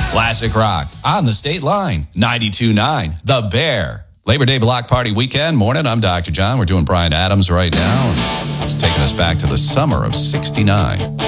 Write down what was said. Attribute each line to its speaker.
Speaker 1: Classic rock on the state line. 92.9 The Bear. Labor Day Block Party weekend morning. I'm Dr. John. We're doing Bryan Adams right now. It's taking us back to the summer of '69.